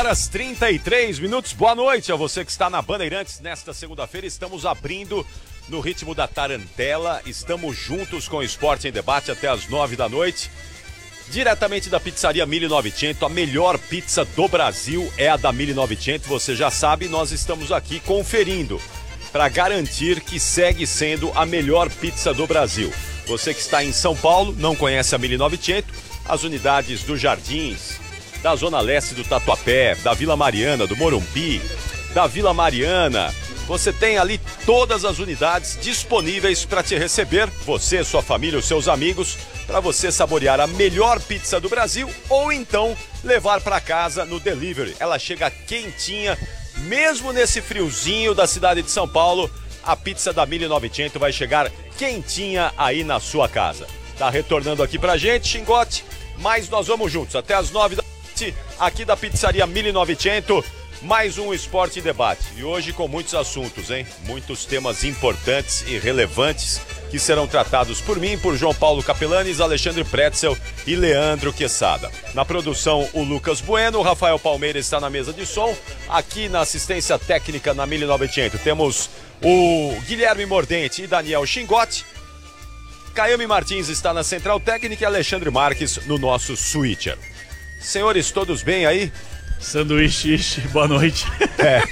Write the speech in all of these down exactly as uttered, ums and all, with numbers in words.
Horas trinta e três minutos, boa noite a você que está na Bandeirantes. Nesta segunda-feira estamos abrindo no ritmo da tarantela, estamos juntos com o Esporte em Debate até as nove da noite, diretamente da pizzaria mille e novecentos, a melhor pizza do Brasil é a da mille e novecentos, você já sabe, nós estamos aqui conferindo para garantir que segue sendo a melhor pizza do Brasil. Você que está em São Paulo, não conhece a mille e novecentos, as unidades dos Jardins, da Zona Leste do Tatuapé, da Vila Mariana, do Morumbi, da Vila Mariana. Você tem ali todas as unidades disponíveis para te receber, você, sua família, os seus amigos, para você saborear a melhor pizza do Brasil ou então levar para casa no delivery. Ela chega quentinha, mesmo nesse friozinho da cidade de São Paulo, a pizza da mille e novecentos vai chegar quentinha aí na sua casa. Tá retornando aqui pra gente, Xingote, mas nós vamos juntos até as nove da noite, aqui da pizzaria mille e novecentos, mais um Esporte em Debate. E hoje com muitos assuntos, hein? Muitos temas importantes e relevantes que serão tratados por mim, por João Paulo Capelanes, Alexandre Pretzel e Leandro Quesada. Na produção, o Lucas Bueno, o Rafael Palmeira está na mesa de som. Aqui na assistência técnica na mille e novecentos temos o Guilherme Mordente e Daniel Xingote. Caiame Martins está na central técnica e Alexandre Marques no nosso switcher. Senhores, todos bem aí? Sanduíche, ishi, boa noite. É.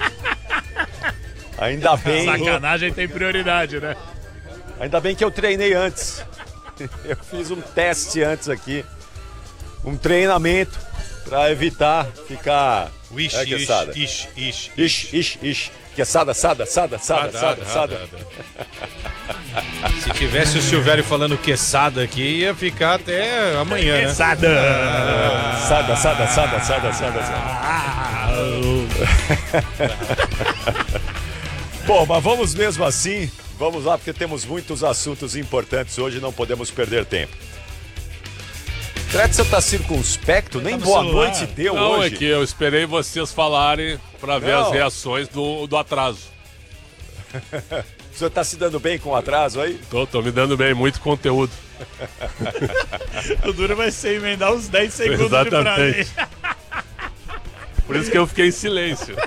Ainda bem. Sacanagem tem prioridade, né? Ainda bem que eu treinei antes. Eu fiz um teste antes aqui. Um treinamento para evitar ficar. Ixi, é, ixi, ixi, ixi, ixi, ixi, ixi. Que é sada, sada, sada, sada, sada, sada. Se tivesse o Silvério falando quesada aqui, ia ficar até amanhã, né? Quesada. Sada, sada, sada, sada, sada, sada. Bom, mas vamos mesmo assim. Vamos lá, porque temos muitos assuntos importantes hoje, não podemos perder tempo. Pretzel tá circunspecto, nem boa noite deu não, hoje. Não, é que eu esperei vocês falarem para ver não. as reações do, do atraso. O senhor tá se dando bem com o atraso aí? Tô, tô me dando bem, muito conteúdo. O duro vai ser emendar uns dez segundos Exatamente. de frase. Por isso que eu fiquei em silêncio.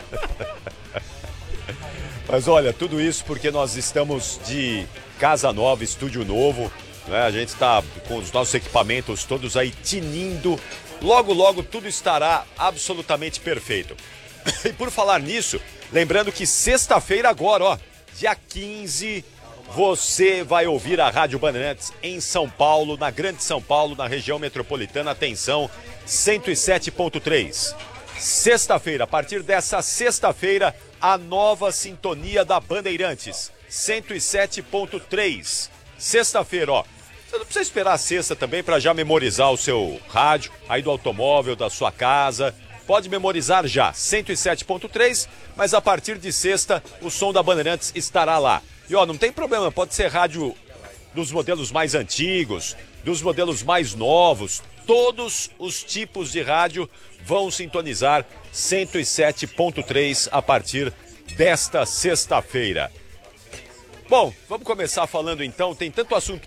Mas olha, tudo isso porque nós estamos de casa nova, estúdio novo, né? A gente está com os nossos equipamentos todos aí tinindo. Logo, logo tudo estará absolutamente perfeito. E por falar nisso, lembrando que sexta-feira agora, ó, dia quinze, você vai ouvir a Rádio Bandeirantes em São Paulo, na Grande São Paulo, na região metropolitana, atenção, cento e sete ponto três. Sexta-feira, a partir dessa sexta-feira, a nova sintonia da Bandeirantes, cento e sete ponto três. Sexta-feira, ó. Você não precisa esperar a sexta também para já memorizar o seu rádio, aí do automóvel, da sua casa. Pode memorizar já, cento e sete ponto três, mas a partir de sexta, o som da Bandeirantes estará lá. E ó, não tem problema, pode ser rádio dos modelos mais antigos, dos modelos mais novos, todos os tipos de rádio vão sintonizar cento e sete ponto três a partir desta sexta-feira. Bom, vamos começar falando então, tem tanto assunto